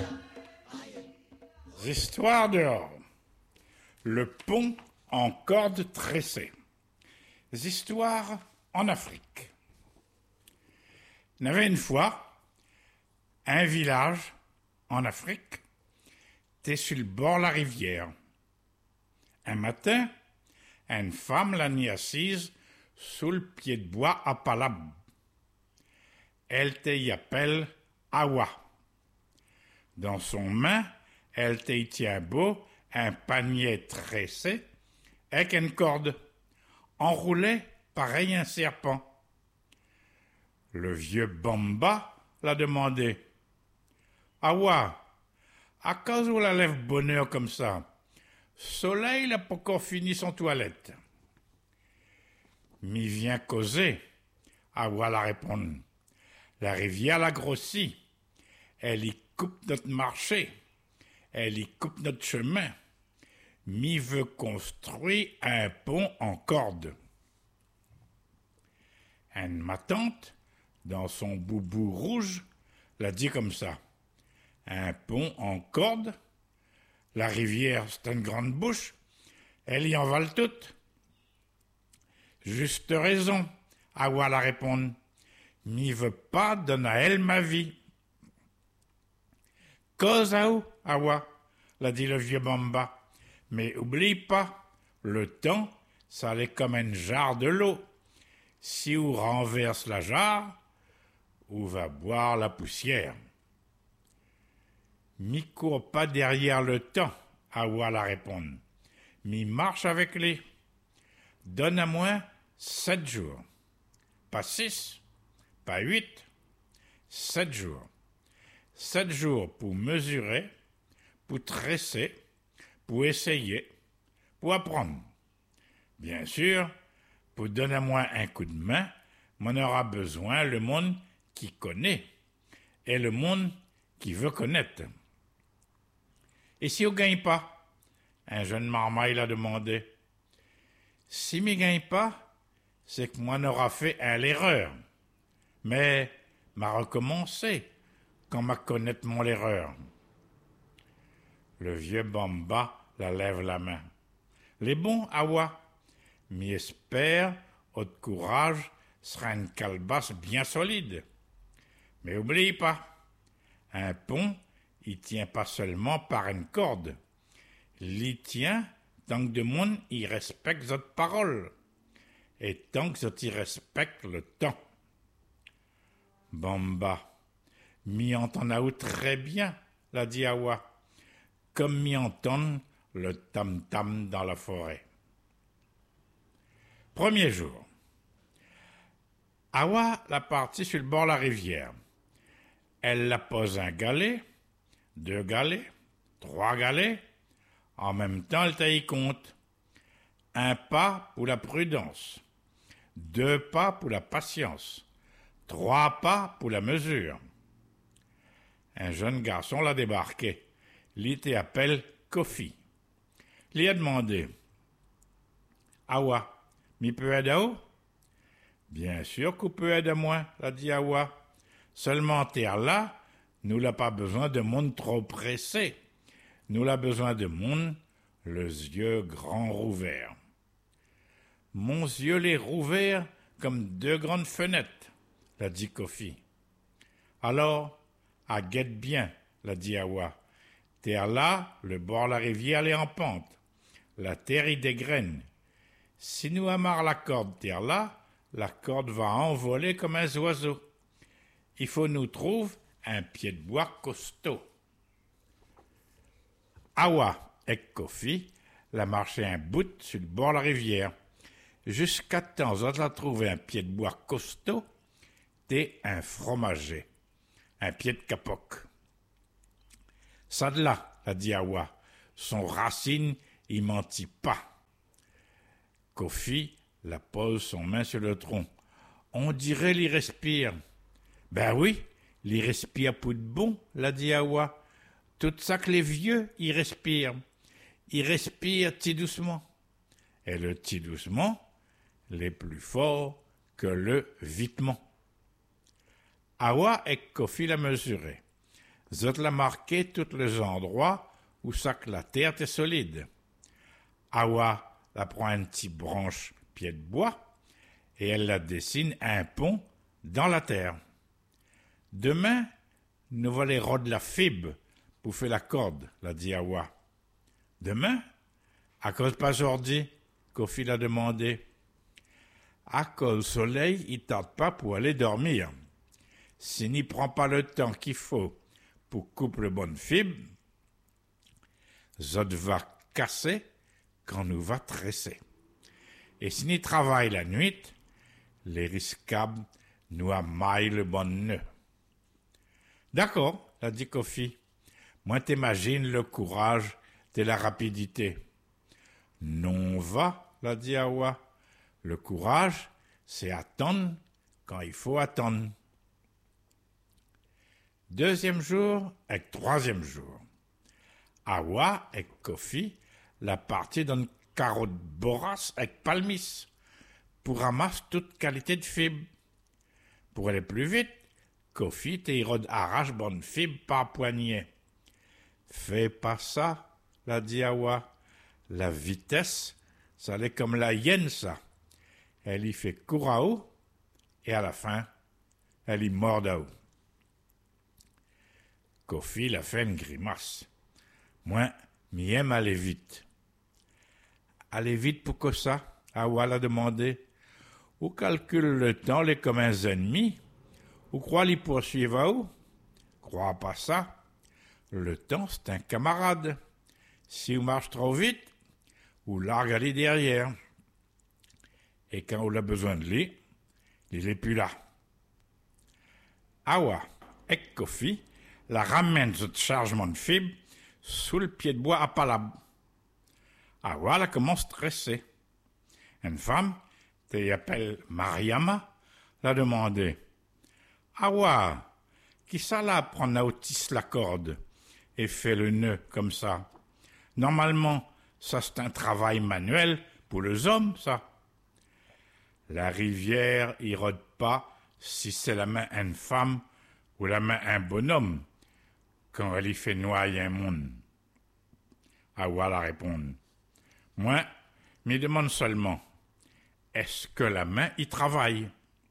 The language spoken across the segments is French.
Histoires dehors. Le pont en corde tressée. Histoires en Afrique. Il y avait une fois un village en Afrique, t'es sur le bord de la rivière. Un matin, une femme l'a mis assise sous le pied de bois à Palab. Elle te y appelle Awa. Dans son main, elle te y tient beau un panier tressé avec une corde, enroulée pareil un serpent. Le vieux Bamba l'a demandé. Awa, à cause où la lève bonheur comme ça, Soleil n'a pas encore fini son toilette. M'y vient causer, Awa la répondre. La rivière l'a grossi, elle y coupe notre marché, elle y coupe notre chemin. M'y veut construire un pont en corde. Ma tante, dans son boubou rouge, l'a dit comme ça. Un pont en corde? La rivière, c'est une grande bouche, elle y envale toute. Juste raison, Awa la répondre. M'y veut pas donner à elle ma vie. Cause à où, Awa, l'a dit le vieux Bamba. Mais oublie pas, le temps, ça allait comme un jarre de l'eau. Si on renverse la jarre, on va boire la poussière. Mi court pas derrière le temps, Awa la répondre. Mi marche avec lui. Donne à moi 7 jours. Pas 6, pas 8, 7 jours. 7 jours pour mesurer, pour tresser, pour essayer, pour apprendre. Bien sûr, pour donner à moi un coup de main, on aura besoin le monde qui connaît et le monde qui veut connaître. Et si on ne gagne pas? Un jeune marmaille l'a demandé. Si je ne gagne pas, c'est que moi n'aura fait l'erreur. Mais m'a recommencé quand m'a connaître mon erreur. Le vieux Bamba la lève la main. Les bons, Awa, m'y espère, votre courage sera une calebasse bien solide. Mais oublie pas, un pont, il tient pas seulement par une corde. Il tient tant que de monde y respecte votre parole. Et tant que votre y respecte le temps. Bamba, m'y entend très bien, l'a dit Awa, comme m'y entend le tam-tam dans la forêt. Premier jour. Awa l'a partie sur le bord de la rivière. Elle la pose un galet, 2 galets, 3 galets. En même temps, elle taille compte. 1 pas pour la prudence, 2 pas pour la patience, 3 pas pour la mesure. Un jeune garçon l'a débarqué. Il appelle Kofi. Il a demandé Awa, m'y peut aider où? Bien sûr qu'on peut aider moi, l'a dit Awa. Seulement terre là, nous n'a pas besoin de monde trop pressé. Nous l'a besoin de monde, les yeux grands rouverts. Mon yeux les rouverts comme 2 grandes fenêtres, l'a dit Kofi. Alors, à guette bien, l'a dit Awa. Terre là, le bord de la rivière est en pente. La terre y dégraine. Si nous amarrons la corde terre là, la corde va envoler comme un oiseau. Il faut nous trouver un pied de bois costaud. Awa et Kofi la marché un bout sur le bord de la rivière. Jusqu'à temps on a trouvé un pied de bois costaud, t'es un fromager, un pied de capoc. Ça de là, l'a dit Awa, son racine, il mentit pas. Kofi la pose son main sur le tronc. On dirait l'y respire. Ben oui, l'y respire pour de bon, l'a dit Awa. Tout ça que les vieux y respirent. Ils respirent ti doucement. Et le ti doucement, les plus forts que le vitement. Awa et Kofi la mesuré. Zot l'a marqué tous les endroits où ça que la terre est solide. Awa la prend une petite branche pied de bois et elle la dessine un pont dans la terre. Demain, nous va les rôder la fibre pour faire la corde, l'a dit Awa. Demain? À cause pas aujourd'hui, Kofi l'a demandé. À cause le soleil, il tarde pas pour aller dormir. S'il n'y prend pas le temps qu'il faut pour couper le bonne fibre, zot va casser quand nous va tresser. Et s'il n'y travaille la nuit, les riscables nous amaillent le bon nœud. D'accord, l'a dit Kofi. Moi t'imagines le courage de la rapidité. Non va, l'a dit Awa. Le courage, c'est attendre quand il faut attendre. Deuxième jour et troisième jour. Awa et Kofi la partie d'une carotte borasse avec palmis pour ramasser toute qualité de fibre. Pour aller plus vite, Kofi t'irode arrache bonne fibre par poignée. Fais pas ça, l'a dit Awa. La vitesse, ça l'est comme la hyène, ça. Elle y fait court à eau, et à la fin, elle y mord à eau. Kofi l'a fait une grimace. Moi, m'y aime aller vite. Aller vite pour que ça? Awa l'a demandé. Ou calcule le temps les comme un ennemi? Ou croit l'y poursuivre à où? Crois pas ça. Le temps, c'est un camarade. Si on marche trop vite, ou largue aller derrière. Et quand on a besoin de lui, il n'est plus là. Awa et Kofi la ramène ce chargement de fibres sous le pied de bois à Palab. Awa la commence stressée. Une femme, qui appelle Mariama, l'a demandé. Awa, qui ça là prend à autiste la corde et fait le nœud comme ça? Normalement, ça c'est un travail manuel pour les hommes, ça. La rivière y rôde pas si c'est la main d'une femme ou la main d'un bonhomme quand elle y fait noyer un monde. Awa la répond. Moi, me demande seulement, est-ce que la main y travaille?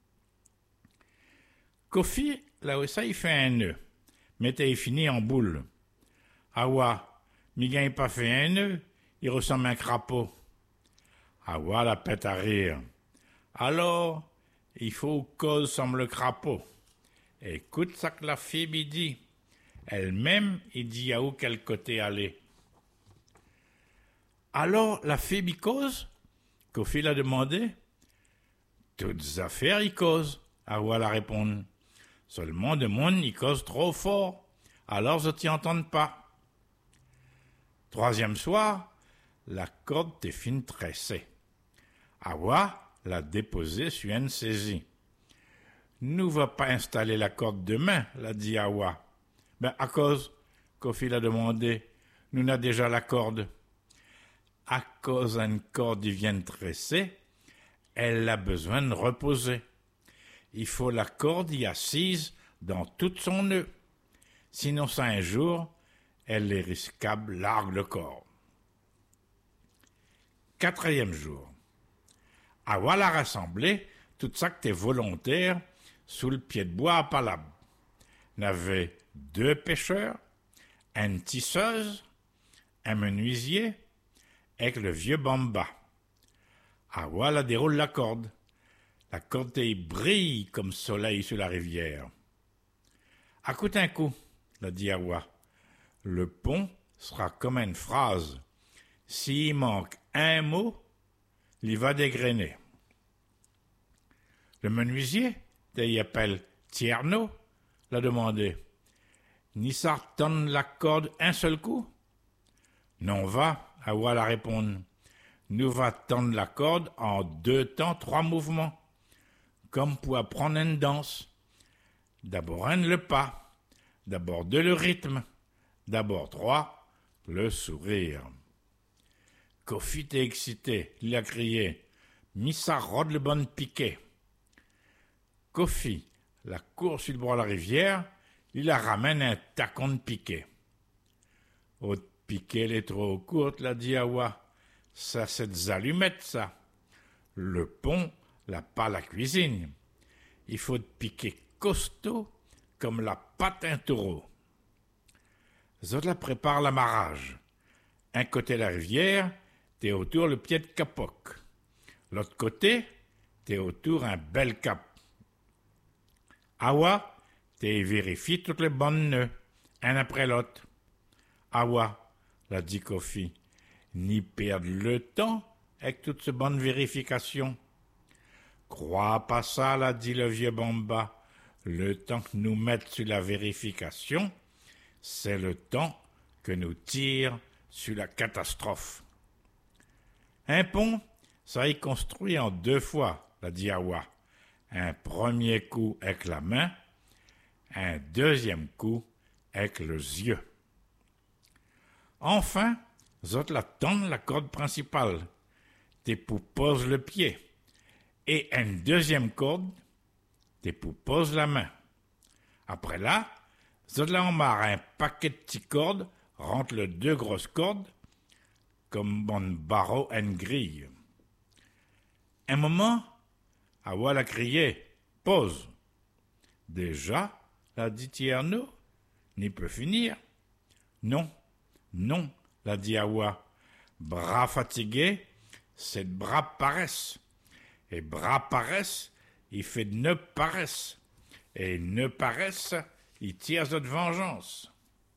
Kofi, là où ça, il fait un nœud, mais il fini en boule. Awa, mi gagne pas fait un nœud, il ressemble à un crapaud. Awa la pète à rire. Alors, il faut cause semble le crapaud. Écoute ça que la fille il dit. Elle-même, il dit à où quel côté aller. Alors, la fille il cause? Kofi l'a demandé. Toutes affaires il cause. Awa la répond. Seulement de monde il cause trop fort. Alors je t'y entends pas. Troisième soir, la corde est fine tressée. Awa l'a déposée sur une saisie. Nous va pas installer la corde demain, l'a dit Awa. Ben, à cause, Kofi l'a demandé, nous n'a déjà la corde. À cause d'une corde qui vient tresser, elle a besoin de reposer. Il faut la corde y assise dans tout son nœud. Sinon, ça un jour, elle est risquable, largue le corps. Quatrième jour. Awa l'a rassemblé, tout ça que t'es volontaire, sous le pied de bois à Palab. N'avait 2 pêcheurs, une tisseuse, un menuisier, avec le vieux Bamba. Awa la déroule la corde. La corde brille comme soleil sur la rivière. Écoute un coup, l'a dit Awa. Le pont sera comme une phrase. S'il manque un mot, il va dégrainer. Le menuisier, qu'il appelle Tierno, l'a demandé. Ni ça retonne la corde un seul coup? Non va, Awa la répond. Nous va tendre la corde en 2 temps 3 mouvements, comme pour apprendre une danse. D'abord un le pas, d'abord 2 le rythme, d'abord 3 le sourire. Kofi était excité, il a crié. Missa rôde le bon piquet. Kofi la court sur le bord de la rivière, il la ramène un tacon de piquet. Autre piquet, elle est trop courte, la dit Awa. Ça, c'est des allumettes, ça. Le pont, là, pas la cuisine. Il faut de piquet costaud comme la patte d'un taureau. Zot la prépare l'amarrage. Un côté la rivière, t'es autour le pied de capoc. L'autre côté, t'es autour un bel cap. Awa, t'es vérifie toutes les bonnes nœuds, un après l'autre. Awa, l'a dit Kofi, ni perdre le temps avec toutes ces bonnes vérifications. Crois pas ça, l'a dit le vieux Bamba. Le temps que nous mettons sur la vérification, c'est le temps que nous tire sur la catastrophe. Un pont, ça y construit en 2 fois, l'a dit Awa. Un premier coup avec la main, un deuxième coup avec les yeux. Enfin, zot la tendent la corde principale. T'es pour pose le pied. Et une deuxième corde, t'es pour pose la main. Après là, zot la emmarre un paquet de petites cordes, rentre les 2 grosses cordes, comme bon barreau en grille. Un moment, Awa l'a crié, pause. Déjà, l'a dit Tierno, n'y peut finir. Non, non, l'a dit Awa. Bras fatigué, c'est de bras paresse. Et bras paresse, il fait de nœuds paresse. Et nœuds paresse, il tire de vengeance.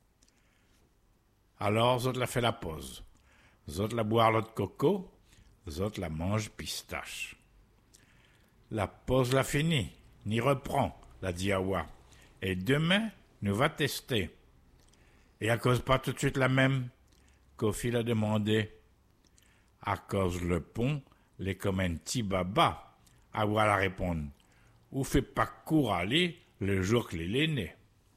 Alors, zot la fait la pause. Zot la boire l'eau de coco, zot la mange pistache. La pause la finie, n'y reprend, l'a dit Awa. Et demain, nous va tester. Et à cause pas tout de suite la même, Kofi l'a demandé. À cause le pont, les comme un petit baba, Awa la répondre. Ou fait pas court aller le jour que l'il est né.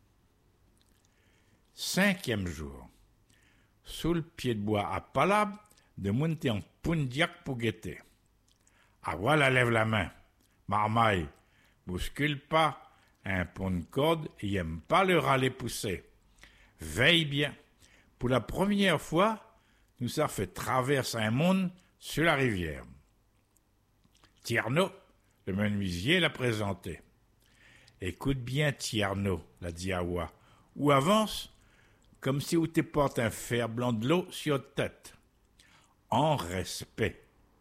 5e jour. Sous le pied de bois à Palab, de monter en Pundiac pour guetter. Awa la lève la main. Marmaille, bouscule pas, un pont de corde, il aime pas le râler pousser. Veille bien. Pour la première fois, nous ça fait traverser un monde sur la rivière. Tierno, le menuisier, l'a présenté. Écoute bien, Tierno, l'a dit Awa, ou avance, comme si vous te porte un fer blanc de l'eau sur votre tête. En respect.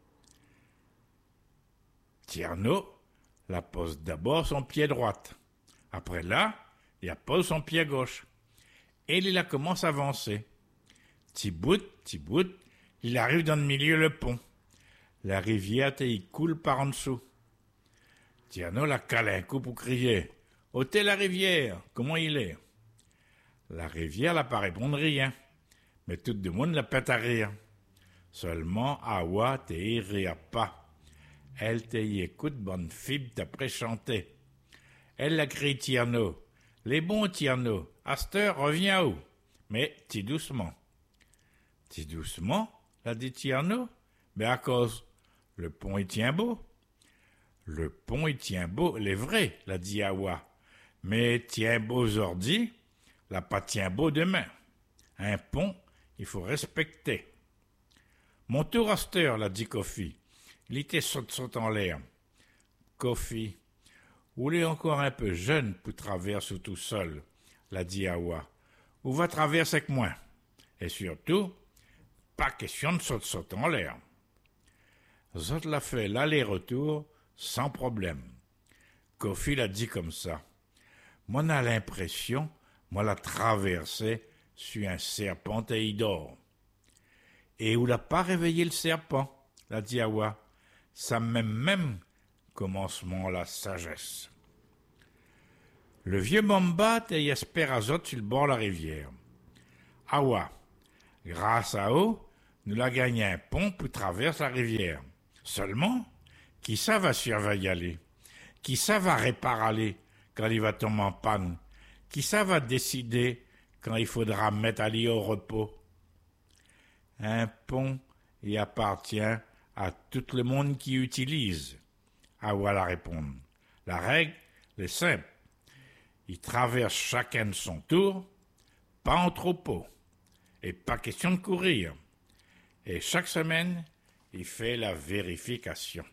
Tierno la pose d'abord son pied droite. Après là, il la pose son pied gauche. Et il la commence à avancer. Petit bout, il arrive dans le milieu le pont. La rivière y coule par en dessous. Tierno la cale un coup pour crier. Ôtez la rivière, comment il est? La rivière n'a pas répondu rien, mais tout le monde la pète à rire. Seulement Awa te rire pas. Elle te y écoute, bonne fibre, d'après chanter. Elle la crie Tierno. Les bons Tierno, Aster revient où? Mais ti doucement. Ti doucement, l'a dit Tierno. Mais à cause, le pont il tient beau. Le pont il tient beau, il est vrai, l'a dit Awa. Mais tient beau aujourd'hui, la pas tient beau demain. Un pont, il faut respecter. Mon tour Aster, l'a dit Kofi. Il était saute en l'air. Kofi, vous êtes encore un peu jeune pour traverser tout seul, l'a dit Awa. Ou va traverser avec moi. Et surtout, pas question de saute en l'air. Zot l'a fait l'aller-retour sans problème. Kofi l'a dit comme ça. Moi, on a l'impression, moi, la traversé sur un serpent et il dort. Et où l'a pas réveillé le serpent, l'a dit Awa. Ça même commencement la sagesse. Le vieux Bamba et espère azote sur le bord de la rivière. Awa, grâce à eux, nous l'a gagné un pont pour traverser la rivière. Seulement, qui ça va surveiller aller? Qui ça va réparer aller quand il va tomber en panne? Qui ça va décider quand il faudra mettre Ali au repos? Un pont y appartient à tout le monde qui utilise. Awa la répondre. La règle est simple. Ils traversent chacun de son tour, pas en troupeau, et pas question de courir. Et chaque semaine, il fait la vérification.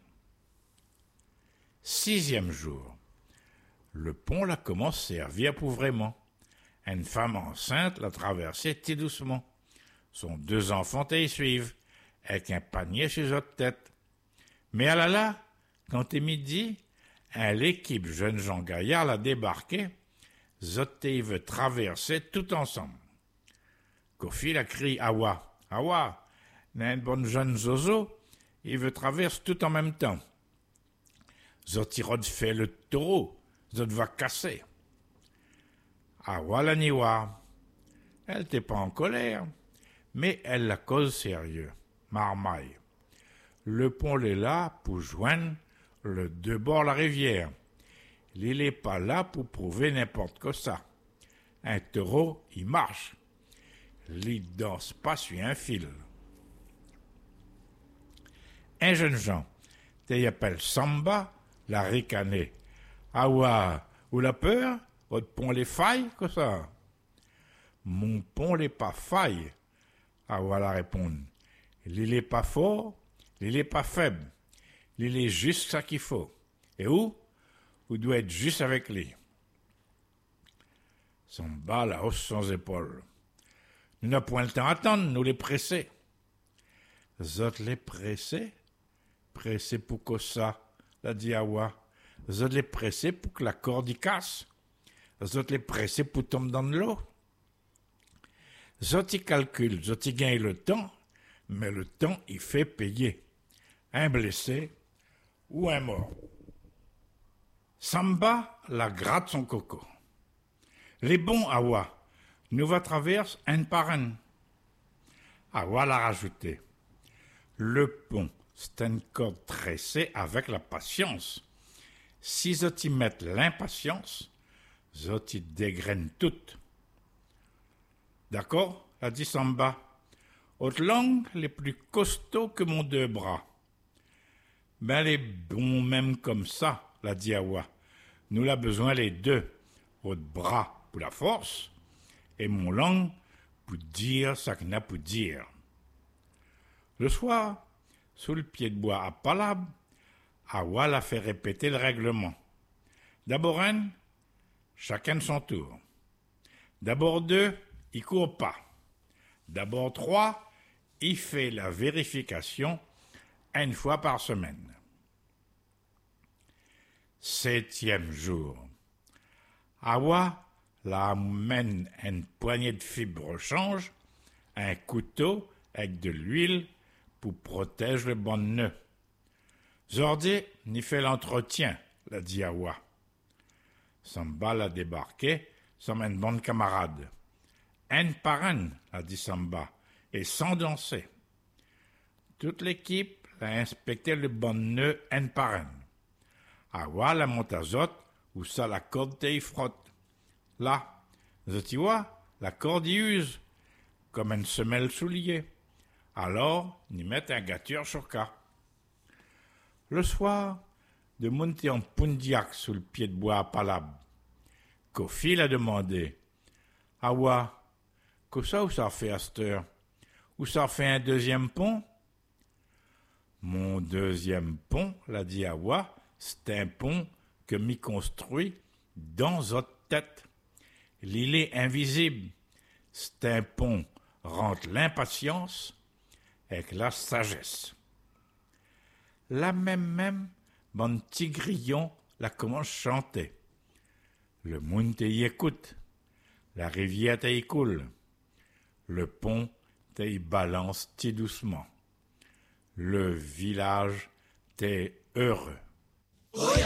6e jour. Le pont la commence à servir pour vraiment. Une femme enceinte l'a traversé tout doucement. Son 2 enfants y suivent, avec un panier sur leur tête. Mais à là, quand est midi, l'équipe jeunes gens gaillards l'a débarqué. Zoté veut traverser tout ensemble. Kofi la crie Awa, Awa, un bon jeune zozo, il veut traverser tout en même temps. Zotirod fait le taureau, Zot va casser. Awa la niwa. Elle n'était pas en colère, mais elle la cause sérieux. Marmaille. Le pont est là pour joindre le deux bords la rivière. Il n'est pas là pour prouver n'importe quoi ça. Un taureau, il marche. Il danse pas sur un fil. Un jeune Jean, il appelle Samba, la ricané. Ah ouais, ou la peur, votre pont les failles, que ça? Mon pont n'est pas faille. Ah ouais, la répondre. Il est pas fort, il est pas faible. Il est juste ça qu'il faut. Et où? Vous doit être juste avec lui. Samba la hausse sans épaules. Nous n'avons point le temps à attendre, nous les presser. Zot les presser? Presser pour que ça, la dit Awa. Zot les presser pour que la corde y casse. Zot les presser pour tomber dans l'eau. Zot y calcule, zot y gagne le temps, mais le temps il fait payer. Un blessé ou un mort. Samba la gratte son coco. Les bons Awa, nous va traverser un par un. Awa l'a rajouté. Le pont, c'est une corde tressée avec la patience. Si zot y mettent l'impatience, zot y dégraine toute. D'accord, a dit Samba. Haute langue, les plus costauds que mon 2 bras. Ben les bons même comme ça, l'a dit Awa. Nous l'a besoin les 2. Haute bras pour la force et mon langue pour dire ça qu'il n'a pour dire. Le soir, sous le pied de bois à Palab, Awa l'a fait répéter le règlement. D'abord un, chacun de son tour. D'abord 2, il court pas. D'abord 3, il fait la vérification 1 fois par semaine. 7e jour. Awa la amène une poignée de fibres rechange, un couteau avec de l'huile pour protéger le bon nœud. Zordi n'y fait l'entretien, l'a dit Awa. Samba l'a débarqué, comme un bon camarade. Un par un, a dit Samba, et sans danser. Toute l'équipe a inspecté le bon nœud un par un. Awa la monte à Zot, où ça la corde y frotte. Là, tu vois, la corde y use, comme une semelle soulier. Alors, n'y met un gâture sur cas. Le soir, de monter en pundiac sous le pied de bois à Palab. Kofi l'a demandé. Awa, que ça ou ça fait à cette heure? Ou ça fait un 2e pont? Mon 2e pont, l'a dit Awa, c'est un pont que m'y construit dans votre tête. L'île est invisible. C'est un pont rentre l'impatience avec la sagesse. La même, bon petit grillon la commence à chanter. Le monde y écoute. La rivière y coule. Le pont y balance tout doucement. Le village t'est heureux.